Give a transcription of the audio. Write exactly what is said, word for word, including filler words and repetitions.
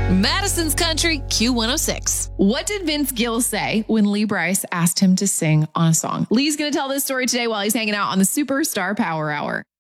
Madison's Country, Q one oh six. What did Vince Gill say when Lee Brice asked him to sing on a song? Lee's going to tell this story today while he's hanging out on the Superstar Power Hour.